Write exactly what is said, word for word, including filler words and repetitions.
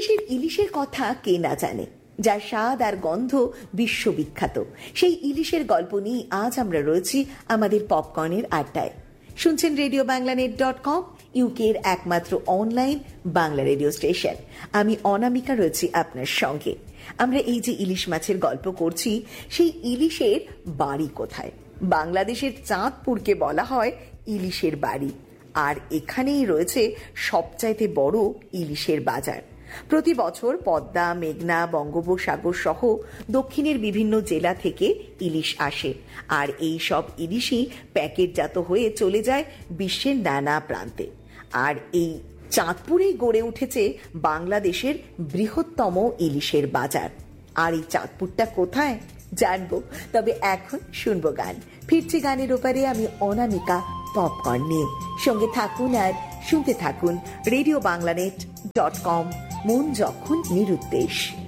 বাংলাদেশের ইলিশের কথা কে না জানে, যার স্বাদ আর গন্ধ বিশ্ববিখ্যাত। সেই ইলিশের গল্প নিয়ে আজ আমরা রয়েছি আমাদের পপকর্নের আড্ডায়। শুনছেন radio Bangla net dot com, ইউকের একমাত্র অনলাইন বাংলা রেডিও স্টেশন। আমি অনামিকা রয়েছি আপনার সঙ্গে। আমরা এই যে ইলিশ মাছের গল্প করছি, সেই ইলিশের বাড়ি কোথায়? বাংলাদেশের চাঁদপুরকে বলা হয় ইলিশের বাড়ি, আর এখানেই রয়েছে সবচাইতে বড় ইলিশের বাজার। প্রতি বছর পদ্মা, মেঘনা, বঙ্গোপসাগর সহ দক্ষিণের বিভিন্ন জেলা থেকে ইলিশ আসে, আর এই সব ইলিশই প্যাকেটজাত হয়ে চলে যায় বিশ্বের নানা প্রান্তে। আর এই চাঁদপুরেই গড়ে উঠেছে বাংলাদেশের বৃহত্তম ইলিশের বাজার। আর এই চাঁদপুরটা কোথায় জানবো, তবে এখন শুনবো গান। ফিরছি গানের ওপারে আমি অনামিকা পপকর্ন নিয়ে। সঙ্গে থাকুন আর শুনতে থাকুন radio Bangla net dot com, মন যখন নিরুদ্দেশ।